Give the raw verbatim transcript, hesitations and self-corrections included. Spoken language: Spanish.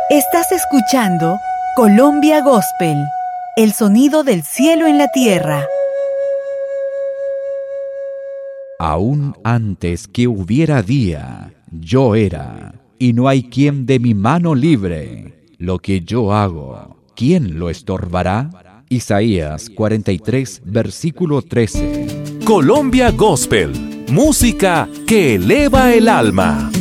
Estás escuchando Colombia Gospel, el sonido del cielo en la tierra. Aún antes que hubiera día, yo era, y no hay quien de mi mano libre. Lo que yo hago, ¿quién lo estorbará? Isaías cuarenta y tres, versículo trece. Colombia Gospel, música que eleva el alma.